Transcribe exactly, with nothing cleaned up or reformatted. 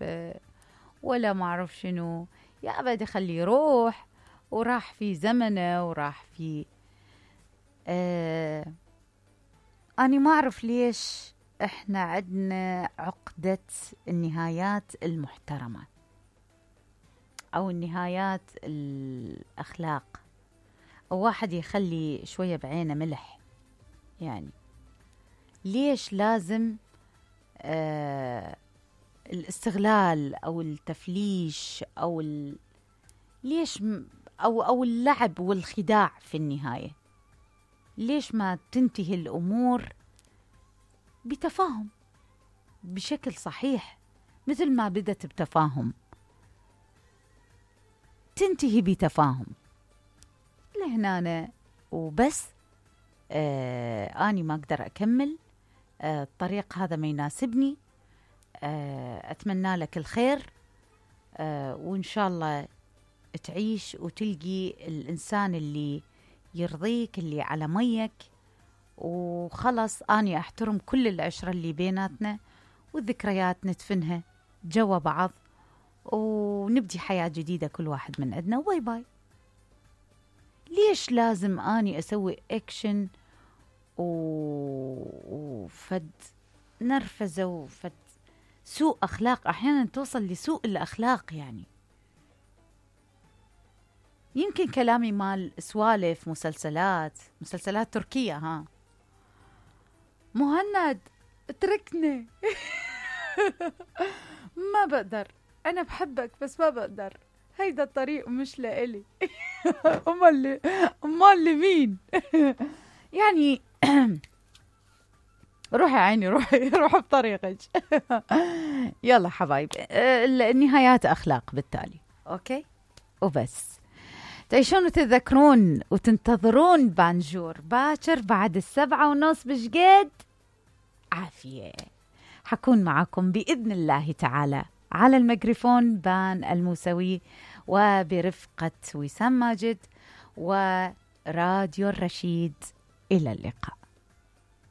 مخلفة ولا ما أعرف شنو، يا أبدي خليه يروح، وراح في زمنه وراح في آه أنا ما أعرف ليش إحنا عندنا عقدة النهايات المحترمة أو النهايات الأخلاق، أو واحد يخلي شوية بعينه ملح. يعني ليش لازم آه الاستغلال أو التفليش أو ال... ليش م... أو أو اللعب والخداع في النهاية؟ ليش ما تنتهي الأمور بتفاهم بشكل صحيح، مثل ما بدت بتفاهم تنتهي بتفاهم لهنا وبس. آه أني ما أقدر أكمل، آه الطريق هذا ما يناسبني. آه أتمنى لك الخير، آه وإن شاء الله تعيش وتلقي الإنسان اللي يرضيك، اللي على ميك. وخلص أني أحترم كل العشرة اللي بيناتنا والذكريات ندفنها جوا بعض، ونبدي حياة جديدة كل واحد من عندنا. باي باي. ليش لازم أني أسوي أكشن و... وفد نرفزة وفد سوء أخلاق، أحيانا توصل لسوء الأخلاق. يعني يمكن كلامي مال سوالف مسلسلات مسلسلات تركية. ها مهند اتركني ما بقدر، أنا بحبك بس ما بقدر، هيدا الطريق مش لإلي أمال أمال لمين؟ يعني روحي عيني، روحي روحي بطريقك يلا حبايب، النهايات أخلاق بالتالي. أوكي وبس. تعيشون وتتذكرون وتنتظرون بانجور باكر بعد السبعة ونص بشقد عافية. حكون معكم بإذن الله تعالى على الميكروفون بان الموسوي، وبرفقة وسام ماجد وراديو الرشيد. إلى اللقاء.